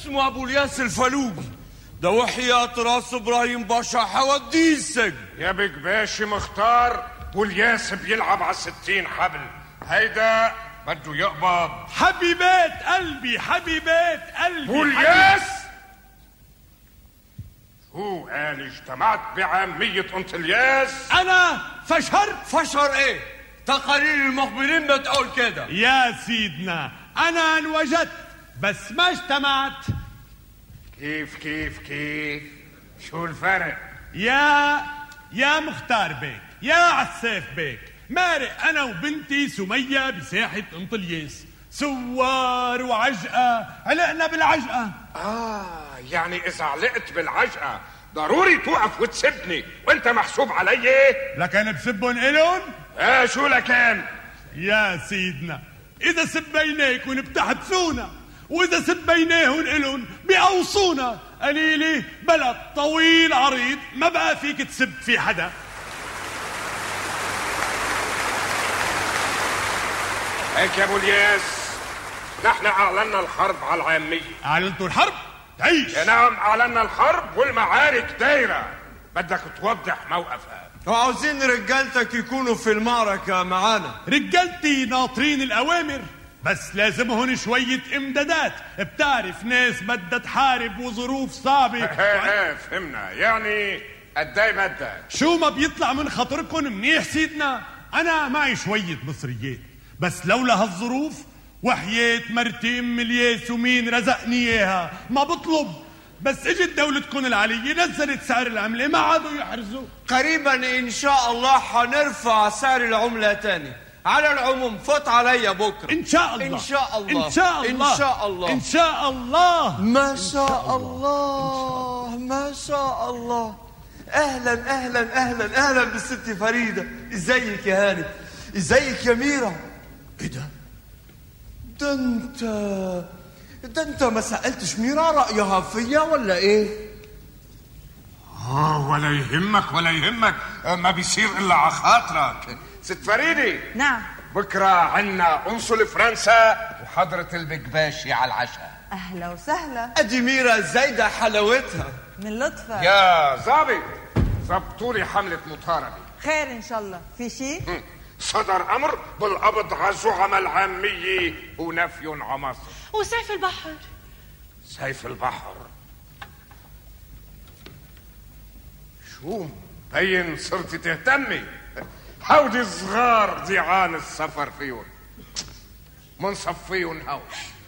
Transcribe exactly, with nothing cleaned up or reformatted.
اسمه ابو الياس الفلوجي، ده وحياة راس ابراهيم باشا حوديه السجن. يا بيك باشا مختار، والياس بيلعب على الستين حبل، هيدا بده يقبض. حبيبات قلبي حبيبات قلبي والياس هو قال اجتمعت بعامية انت الياس. انا فشر فشر ايه؟ تقارير المخبرين بتقول كده. يا سيدنا انا انوجدت بس ما اجتمعت. كيف كيف كيف شو الفرق؟ يا يا مختار بيك، يا عساف بيك، مارق انا وبنتي سمية بساحة انطلياس، سوار وعجقة، علقنا بالعجقة. اه يعني اذا علقت بالعجقة ضروري توقف وتسبني، وانت محسوب علي. لكن بسبن الون؟ اه شو لكن؟ يا سيدنا اذا سبيناكن بتحبسونا، واذا سبيناهن الون بيقوصونا. قليلي بلد طويل عريض ما بقى فيك تسب في حدا. هيك يا ابو الياس، نحن اعلنا الحرب على العامية. اعلنتوا الحرب؟ تعيش. نعم اعلنا الحرب والمعارك دايرة، بدك توضح موقفها. وعاوزين رجالتك يكونوا في المعركة معانا. رجالتي ناطرين الاوامر، بس لازمهن شوية امدادات، بتعرف ناس بدها تحارب وظروف صعبة. ايه فهمنا، يعني قداي بدك؟ شو ما بيطلع من خاطركم منيح سيدنا. انا معي شوية مصريات، بس لولا هالظروف وحياة مرتي ام الياس ومين رزقني اياها ما بطلب. بس اجت دولتكم العلية نزلت سعر العملة، ما عادوا يحرزوا. قريبا ان شاء الله حنرفع سعر العملة تاني. على العموم فوت عليا بكره ان شاء الله. ان شاء الله ان شاء الله ان شاء الله ان شاء الله ما شاء الله ما شاء الله. اهلا اهلا اهلا اهلا بالست فريده. ازيك يا هاني؟ ازيك يا ميرا؟ ايه ده؟ ده انت ده انت ما سالتش ميرا رايها فيا ولا ايه؟ اه ولا يهمك ولا يهمك، ما بيصير الا على خاطرك. ست فريدي. نعم. بكره عنا قنصل فرنسا وحضرة البكباشي على العشاء. اهلا وسهلا. ادي ميرا زايده حلاوتها. من لطفك يا ظابط، ظبطوا لي حملة مطاردة. خير ان شاء الله. في شيء؟ صدر امر بالقبض على الزعماء العامية ونفي عن مصر. وسيف البحر؟ سيف البحر شو مبين صرتي تهتمي. هودي الصغار ضيعان السفر فيهم، منصفيهم هوش.